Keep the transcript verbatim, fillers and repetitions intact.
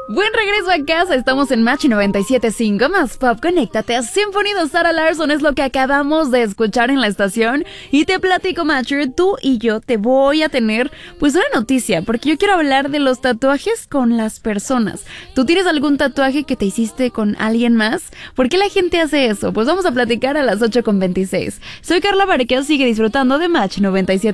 Buen regreso a casa, estamos en Match noventa y siete punto cinco, más pop, conéctate a Symphony de Sarah Larsson, es lo que acabamos de escuchar en la estación. Y te platico, Matcher, tú y yo te voy a tener pues una noticia, porque yo quiero hablar de los tatuajes con las personas. ¿Tú tienes algún tatuaje que te hiciste con alguien más? ¿Por qué la gente hace eso? Pues vamos a platicar a las ocho con veintiséis. Soy Carla Barqueo, sigue disfrutando de Match noventa y siete.